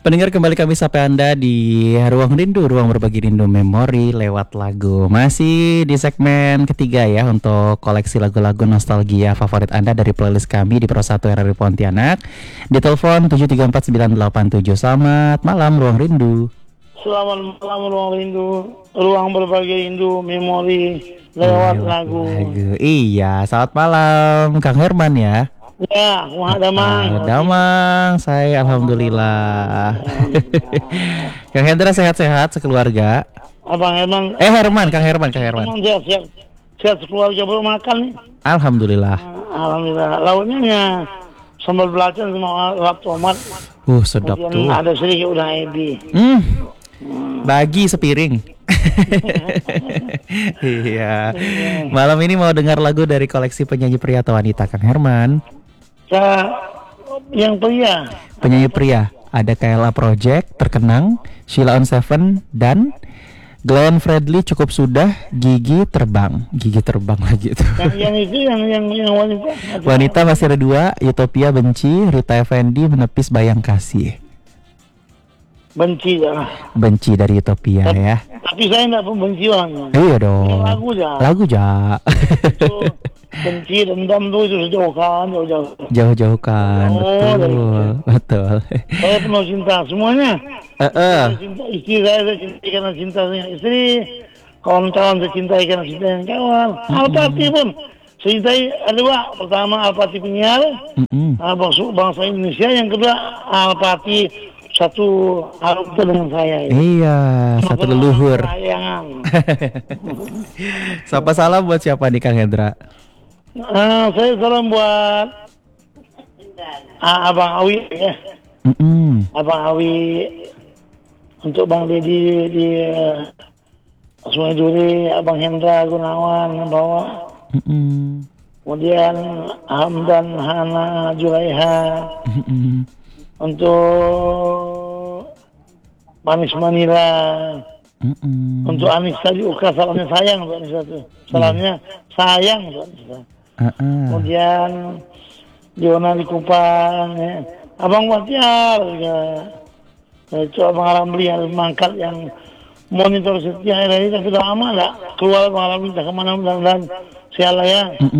Pendengar, kembali kami sapa Anda di Ruang Rindu, ruang berbagi rindu memori lewat lagu. Masih di segmen ketiga ya, untuk koleksi lagu-lagu nostalgia favorit Anda dari playlist kami di Pro 1 RRI Pontianak. Di telepon 734-987. Selamat malam Ruang Rindu. Selamat malam Ruang Rindu, ruang berbagi rindu memori lewat lagu. Iya, selamat malam Kang Herman ya. Ya, Damang. Damang, saya alhamdulillah. Kang Hendra sehat-sehat sekeluarga. Abang Herman. Kang Herman. Emang sehat sekeluarga, baru makan nih. Alhamdulillah. Alhamdulillah. Lauknya ya sambal belacan sama lap tomat. Sedap tuh. Ada sedikit udang ebi. Bagi sepiring. Iya. Malam ini mau dengar lagu dari koleksi penyanyi pria atau wanita, Kang Herman? Yang pria. Penyanyi pria ada Kayla Project, Terkenang, Sheila on Seven, dan Glenn Fredly, Cukup Sudah, Gigi Terbang lagi itu. yang wanita. Wanita masih ada dua, Utopia Benci, Rita Effendy, Menepis Bayang Kasih. Benci dari Utopia ya. Tapi saya tidak pembenci orangnya. Iya dong. Lagu ja. Benci, dendam tuh itu jauh-jauhkan. Betul. Saya penuh cinta semuanya. Cinta istri saya cintai karena cinta dengan istri, kawan-kawan saya cintai karena cinta dengan kawan. Alpati pun saya cintai ada dua. Pertama Alpati penyiar, bangsa Indonesia. Yang kedua Alpati, satu harum dengan saya. Iya, satu leluhur. Sapa salam buat siapa nih Kang Hendra? Saya salam buat Abang Awi ya. Abang Awi, untuk Bang Dedi di Sungai Duri, Abang Hendra Gunawan bawa. Kemudian Hamdan Hana Julaiha. Untuk Manis Manila. Untuk Anissa juga salamnya sayang untuk Anissa tuh. Salamnya sayang untuk Anissa. Kemudian Diona di Kupang ya. Abang Watiar juga. Itu Abang Aramli yang mangkat yang monitor setia ini, tapi udah lama gak keluar Abang Aramli kemana mudah-mudahan sialah ya.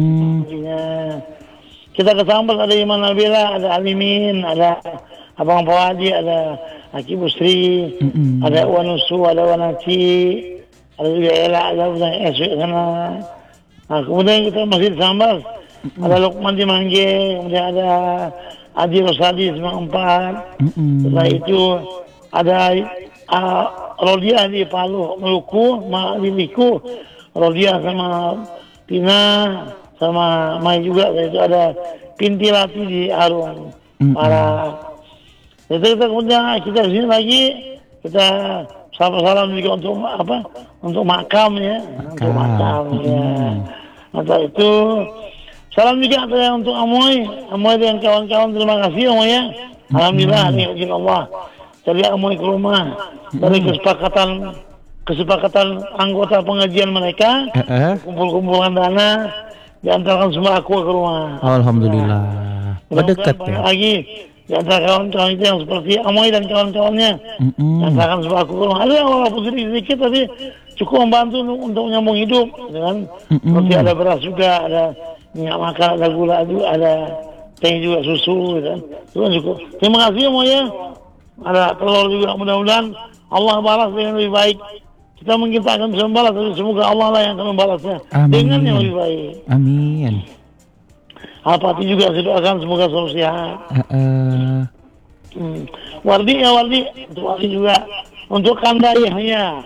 Kita kesambal ada Iman Nabila, ada Alimin, ada Abang Pawadi, ada Aki Busri, ada Wanusu, ada Wanaci, ada juga Ella, ada Eswi sana. Nah, kemudian kita masih disambal, ada Lukman di Mangge, kemudian ada Adi Rosadi Semarang 4. Setelah itu ada Rodia di Palu, Maluku, Liku, Rodia sama Pina, sama Mai juga. Itu ada Pintilati di Arung para. Itu kita kemudian kita sini lagi kita salam juga untuk makam ya, untuk makam ya. Maka itu salam juga untuk Amoy dan kawan-kawan, terima kasih Amoy ya. Alhamdulillah nih izin Allah. Jadi Amoy ke rumah dari kesepakatan anggota pengajian mereka, kumpul-kumpulan dana, diantarkan semua aku ke rumah. Alhamdulillah. Dekat ya. Lagi di antara kawan-kawan itu yang seperti Amoy dan kawan-kawannya, diantarkan semua aku ke rumah. Ada walaupun sedikit tapi cukup membantu untuk menyambung hidup, kan? Seperti ada beras juga, ada minyak makan, ada gula juga, ada teh juga, susu, kan? Itu kan cukup. Terima kasih Amoy ya. Ada telur juga, mudah-mudahan Allah balas dengan lebih baik. Kita mungkin tak akan bisa membalas, tapi semoga Allah lah yang akan membalasnya dengan yang lebih baik. Amin. Alpati juga saya doakan semoga selalu sehat. Wardi untuk Wardi juga, untuk Kanda Yahya.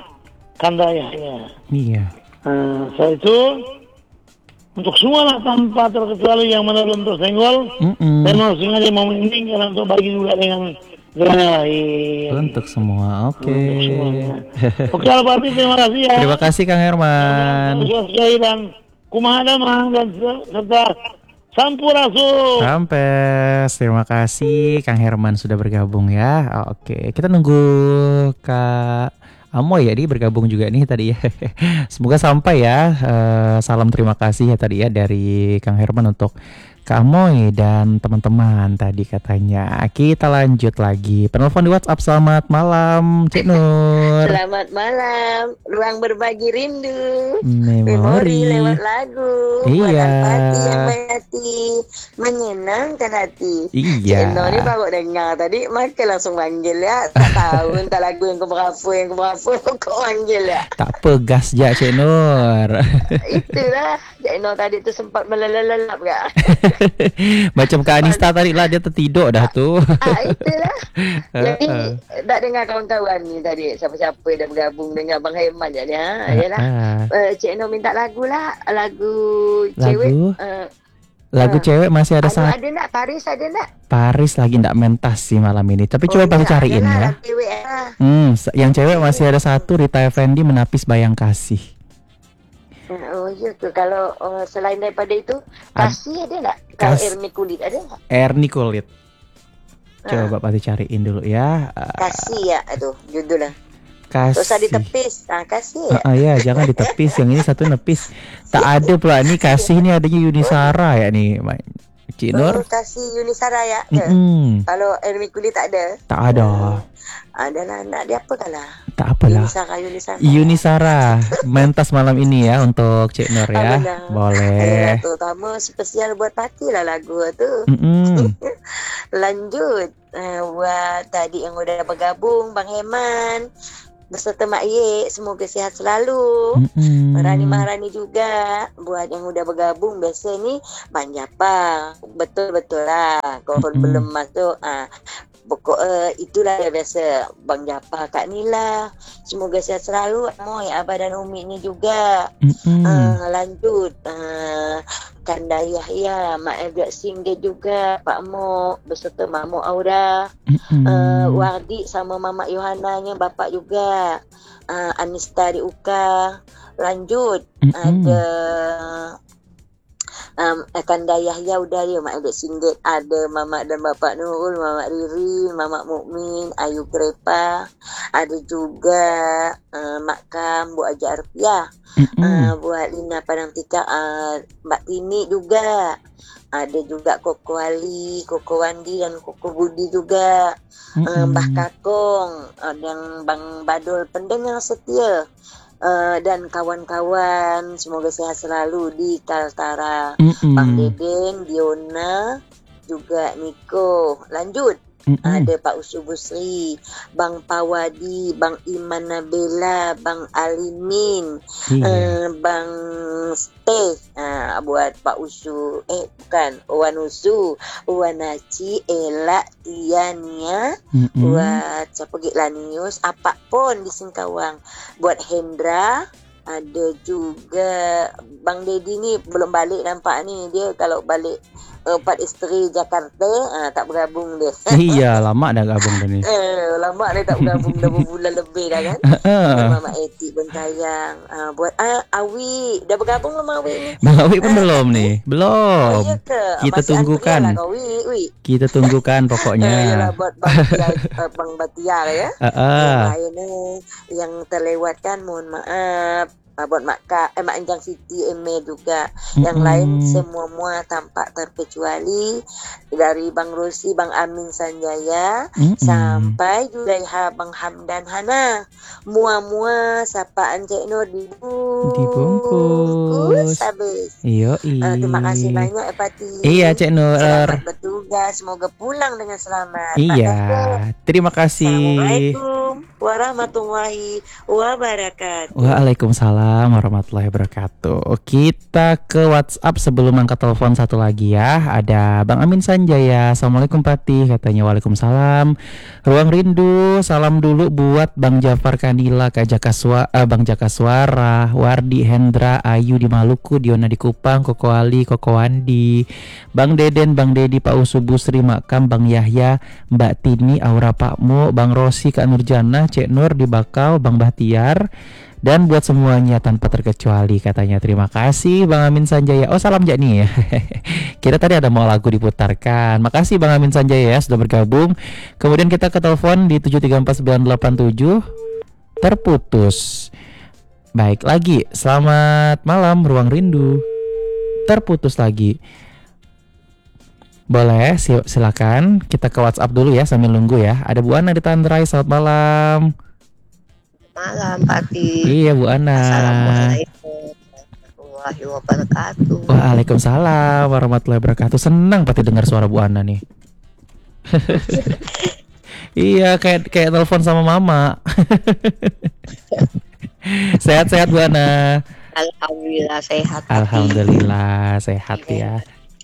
Iya. Saya itu untuk semua lah tanpa terkecuali yang mana belum tersenggol, dan mau sengaja mau meninggal untuk bagi juga dengan yang lain. Untuk semua, oke. Oke Alpati, terima kasih ya. Terima kasih Kang Herman. Dan kumaha damang dan serta Sampurasun. Sampes, terima kasih Kang Herman sudah bergabung ya. Oke, kita nunggu Kak Amoy ya, dia bergabung juga nih tadi ya. Semoga sampai ya. Salam terima kasih ya tadi ya dari Kang Herman untuk Kak Moy dan teman-teman tadi katanya. Kita lanjut lagi. Penelpon di WhatsApp. Selamat malam, Cik Nur. Selamat malam, ruang berbagi rindu, Memori lewat lagu, iya. buat Al-Fatih yang berhati, menyenangkan hati. Iya. Cik Nur ni baru dengar tadi, maka langsung panggil ya. Tak tahu entah lagu yang keberapa, kau panggil ya. Tak pegas je Cik Nur. Itulah, Cik Nur tadi tu sempat melelalap kan. Macam Kak Anista tadi lah, dia tertidur dah tu. Itulah. Jadi tak dengar kawan-kawan ni tadi, siapa-siapa dah bergabung dengan Abang Haiman je ni. Yalah. Cik Nur minta lagu lah, lagu cewek. Lagu cewek masih ada Ada nak Paris ada nak? Paris lagi ndak mentas sih malam ini. Tapi coba bang cariin ya. Yang cewek masih ada satu, Rita Effendy, Menapis Bayang Kasih. Oh iya ke, kalau selain daripada itu Kasih ada tak? Kalau Erni Kulit ada tak? Erni Kulit. Coba pasti cariin dulu ya. Kasih ya, aduh judulnya. Kasih. Usah ditepis. Kasih ya. Ya jangan ditepis, yang ini satu nepis. Tak ada pula ni Kasih, ni adanya Yunisara ya nih Cik Nur. Kasih Yunisara ya. Kalau Erni Kulit tak ada? Tak ada. Adalah nak dia apa kalah? Tak apalah. Yunisara mentas malam ini ya untuk Cik Nur ya. Boleh. Terutama spesial buat parti lah lagu tu. Lanjut buat tadi yang udah bergabung, Bang Heman beserta Mak Ye, semoga sihat selalu. Rani Maharani juga. Buat yang udah bergabung, biasa ni Bang Japang. Betul-betul lah. Kalau belum masuk pokok itulah ya biasa. Bang Japar, Kak Nila, semoga sihat selalu. Moy, Abah dan Umi ni juga. Lanjut Kanda Yahya, Mak Edward Singh juga, Pak Mo beserta Mak Mo Aura, Wardi sama Mamak Yohananya, Bapak juga, Anista di Uka. Lanjut ada Kanda Yahya udah dia, Mak Edward Singgit, ada Mamak dan Bapak Nurul, Mamak Riri, Mamak Mukmin, Ayu Krepa, ada juga Mak Kam, Bu Aja Arfiah, buat Lina Padang Tika, Mbak Tini juga, ada juga Koko Ali, Koko Wandi dan Koko Budi juga, Mbah Kakong, dan Bang Badul pendengar setia. Dan kawan-kawan semoga sehat selalu di Kaltara. Bang Deden, Diona, juga Niko. Lanjut ada Pak Usu Busri, Bang Pawadi, Bang Iman Nabela, Bang Alimin, Bang Steh, buat Pak Usu, bukan Wan Usu, Wan Aci, Ella, Tiania, buat siapa Lanius, apa pun di Singkawang, buat Hendra. Ada juga Bang Dedi ni belum balik nampak ni. Dia kalau balik Empat Isteri Jakarta tak bergabung dia. Iya, lama dah gabung dah ni. Lama dia tak bergabung, dah berbulan lebih dah kan. Mama Eti Bentayang, buat Awi dah bergabung belum Awi ni? Bang Awi pun belum nih. Belum. Ya ke? Kita tunggukan. Kita tunggukan pokoknya. Yalah, buat Bang Batiar ya. Yang terlewatkan mohon maaf. Buat Mak Anjang Siti Eme juga. Yang lain semua tampak terkecuali, dari Bang Rosi, Bang Amin Sanjaya, sampai Julaiha, Bang Hamdan Hana. Mua sapaan Cik Nur dibungkus habis. Terima kasih banyak Pati. Iya Cik Nur. Selamat bertugas, semoga pulang dengan selamat. Iya, terima kasih. Assalamualaikum warahmatullahi wabarakatuh. Waalaikumsalam warahmatullahi wabarakatuh. Kita ke WhatsApp sebelum angkat telepon satu lagi ya. Ada Bang Amin Sanjaya. Assalamualaikum Pati, katanya. Waalaikumsalam. Ruang rindu, salam dulu buat Bang Jafar Kanila, Kak Bang Jaka Suara, Wardi, Hendra, Ayu di Maluku, Diona di Kupang, Koko Ali, Koko Wandi, Bang Deden, Bang Dedi, Pak Usu Busri, Makam, Bang Yahya, Mbak Tini, Aura Pakmu, Bang Rosi, Kak Nurjana, Cek Nur di Bakau, Bang Bahtiar, dan buat semuanya tanpa terkecuali, katanya. Terima kasih Bang Amin Sanjaya. Oh, salam Jani ya. Kita tadi ada mau lagu diputarkan. Makasih Bang Amin Sanjaya ya sudah bergabung. Kemudian kita ke telepon di 7349887. Terputus. Baik, lagi. Selamat malam Ruang Rindu. Terputus lagi. Boleh, silakan. Kita ke WhatsApp dulu ya sambil nunggu ya. Ada Bu Ana di Tandrai, selamat malam. Malam, Pati. Iya, Bu Ana. Assalamualaikum warahmatullahi wabarakatuh. Waalaikumsalam warahmatullahi wabarakatuh. Senang Pati dengar suara Bu Ana nih. Iya, kayak telepon sama mama. Sehat-sehat Bu Ana. Alhamdulillah sehat. Pati. Alhamdulillah sehat ya.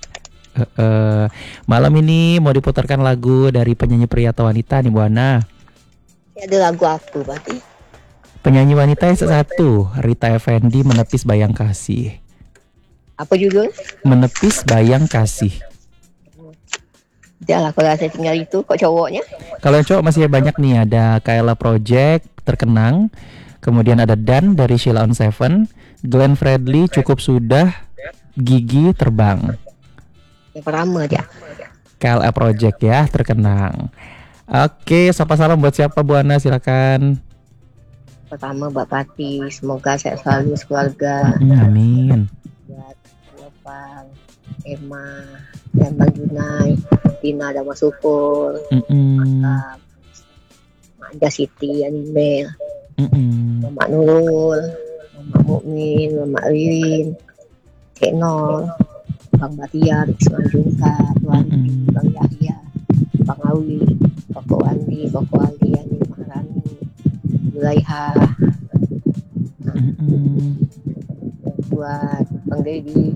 Malam ini mau diputarkan lagu dari penyanyi pria atau wanita nih Bu Ana? Ada lagu apa, Pati? Penyanyi wanita yang satu, Rita Effendy, Menepis Bayang Kasih. Apa judul? Menepis Bayang Kasih. Janganlah kalau saya tinggal itu, kok cowoknya? Kalau cowok masih banyak nih, ada Kaela Project, Terkenang. Kemudian ada Dan dari Sheila on Seven, Glenn Fredly, Cukup Sudah, Gigi, Terbang. Yang pertama aja. KLA Project ya, Terkenang. Oke, sapa salam buat siapa Bu Ana, silakan. Pertama Mbak Pati, semoga sehat selalu sekeluarga. Amin. Buat Bapak, Emma, dan Bang Junai, Tina dan Mas Supul, Mak Anja Siti, Animel, Mak Nurul, Mak Mukmin, Mak Ririn, Kek Nol, Bang Batia, Rizwan Junta, Tuan Bang Yahya, Bang Awi, Koko Andi, Ani Maharani, Zulaiha, buat Bang Dedi,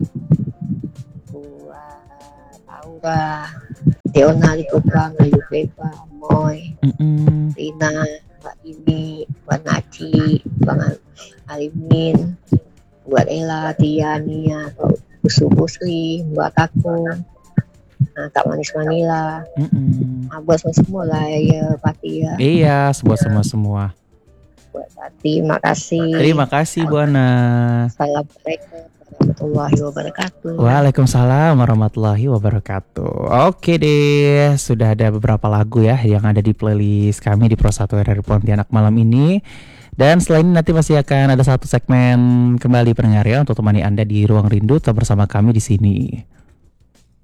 buat Aura, Deona di Kupang, Ayu Pepa, Moy, Rina, Mbak Ini, buat Naci, Bang Alimin, buat Ella, Tia, Nia, Busri, buat aku, Kak Manis Manila, Abos semua lah ya Pati ya. Iya, semua. Buat Pati, makasih. Terima kasih Bu Ana. Assalamualaikum warahmatullahi wabarakatuh. Waalaikumsalam warahmatullahi wabarakatuh. Oke deh, sudah ada beberapa lagu ya yang ada di playlist kami di Pro 1 RRI Pontianak malam ini. Dan selain ini nanti masih akan ada satu segmen kembali pendengar ya untuk temani Anda di Ruang Rindu tetap bersama kami di sini.